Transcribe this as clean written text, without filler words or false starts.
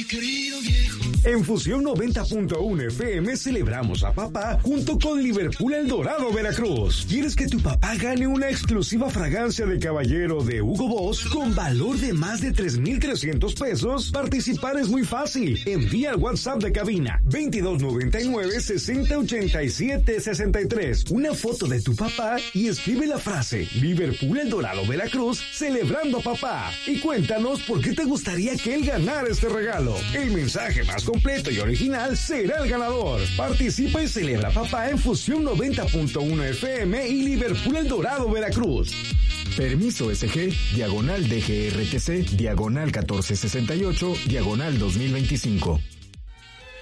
mi querido viejo. En Fusión 90.1 FM celebramos a papá junto con Liverpool El Dorado, Veracruz. ¿Quieres que tu papá gane una exclusiva fragancia de caballero de Hugo Boss con valor de más de 3,300 pesos? Participar es muy fácil. Envía al WhatsApp de cabina 2299-6087-63 una foto de tu papá y escribe la frase Liverpool El Dorado, Veracruz, celebrando a papá. Y cuéntanos por qué te gustaría que él ganara este regalo. El mensaje más completo y original será el ganador. Participa y celebra papá en Fusión 90.1 FM y Liverpool El Dorado, Veracruz. Permiso SG, diagonal DGRTC, diagonal 1468, diagonal 2025.